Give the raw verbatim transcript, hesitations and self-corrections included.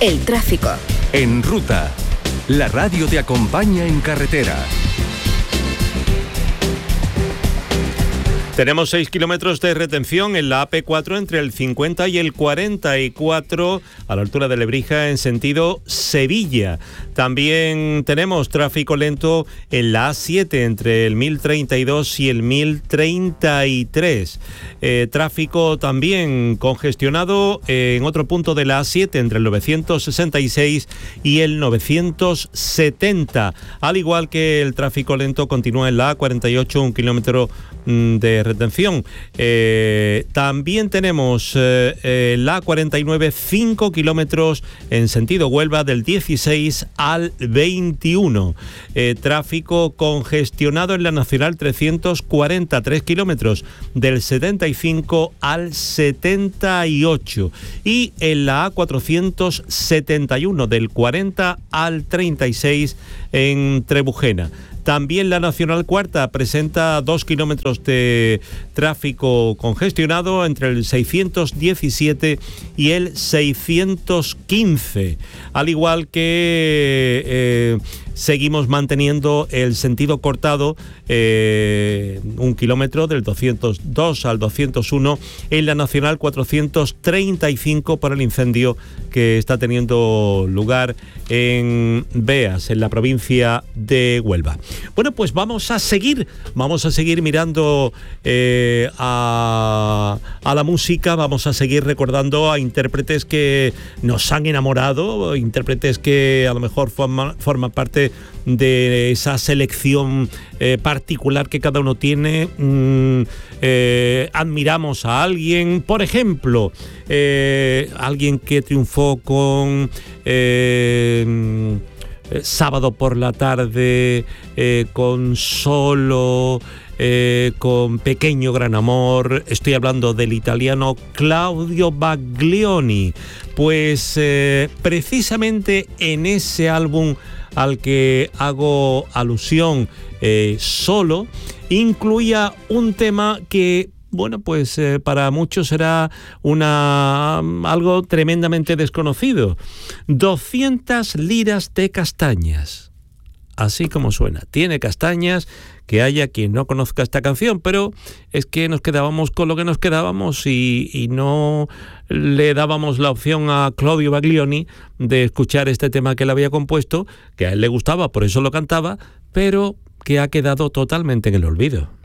El tráfico. En Ruta, la radio te acompaña en carretera. Tenemos seis kilómetros de retención en la A P cuatro entre el cincuenta y el cuarenta y cuatro a la altura de Lebrija en sentido Sevilla. También tenemos tráfico lento en la A siete entre el mil treinta y dos y el mil treinta y tres. Eh, tráfico también congestionado en otro punto de la A siete entre el novecientos sesenta y seis y el novecientos setenta. Al igual que el tráfico lento continúa en la A cuarenta y ocho, un kilómetro de retención. Eh, también tenemos eh, eh, la A cuarenta y nueve, cinco kilómetros en sentido Huelva del dieciséis al veintiuno. Eh, tráfico congestionado en la Nacional trescientos cuarenta, tres kilómetros del setenta y cinco al setenta y ocho. Y en la A cuatrocientos setenta y uno del cuarenta al treinta y seis en Trebujena. También la Nacional Cuarta presenta dos kilómetros de tráfico congestionado entre el seiscientos diecisiete y el seiscientos quince. Al igual que eh, seguimos manteniendo el sentido cortado, eh, un kilómetro del doscientos dos al doscientos uno en la Nacional cuatrocientos treinta y cinco por el incendio que está teniendo lugar en Beas, en la provincia de Huelva. Bueno, pues vamos a seguir, vamos a seguir mirando eh, a, a la música, vamos a seguir recordando a intérpretes que nos han enamorado, intérpretes que a lo mejor forman, forman parte de esa selección eh, particular que cada uno tiene. Mm, eh, admiramos a alguien, por ejemplo, eh, alguien que triunfó con eh, Sábado por la tarde, eh, con Solo, eh, con Pequeño gran amor. Estoy hablando del italiano Claudio Baglioni. Pues eh, precisamente en ese álbum al que hago alusión, eh, Solo, incluía un tema que, bueno, pues eh, para muchos será una, algo tremendamente desconocido. doscientas liras de castañas. Así como suena. Tiene castañas, que haya quien no conozca esta canción, pero es que nos quedábamos con lo que nos quedábamos y, y no le dábamos la opción a Claudio Baglioni de escuchar este tema que él había compuesto, que a él le gustaba, por eso lo cantaba, pero que ha quedado totalmente en el olvido.